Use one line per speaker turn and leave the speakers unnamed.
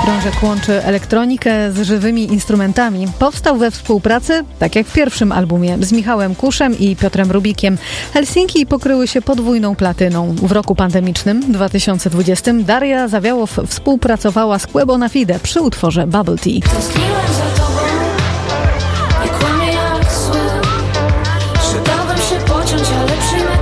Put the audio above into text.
krążek łączy elektronikę z żywymi instrumentami. Powstał we współpracy, tak jak w pierwszym albumie, z Michałem Kuszem i Piotrem Rubikiem. Helsinki pokryły się podwójną platyną. W roku pandemicznym, 2020, Daria Zawiałow współpracowała z Quebo na Fide przy utworze Bubble Tea.